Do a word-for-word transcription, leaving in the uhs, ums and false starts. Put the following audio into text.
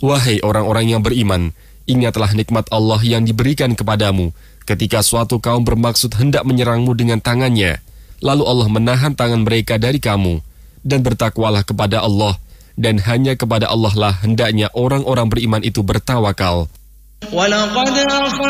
Wahai orang-orang yang beriman, ingatlah nikmat Allah yang diberikan kepadamu ketika suatu kaum bermaksud hendak menyerangmu dengan tangannya, lalu Allah menahan tangan mereka dari kamu, dan bertakwalah kepada Allah, dan hanya kepada Allah lah hendaknya orang-orang beriman itu bertawakal.